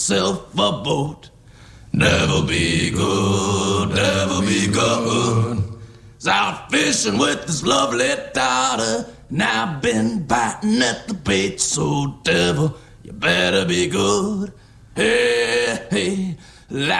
yourself a boat. Never be good, never be good. Was out fishing with this lovely daughter, and I've been biting at the bait, so devil, you better be good. Hey, hey,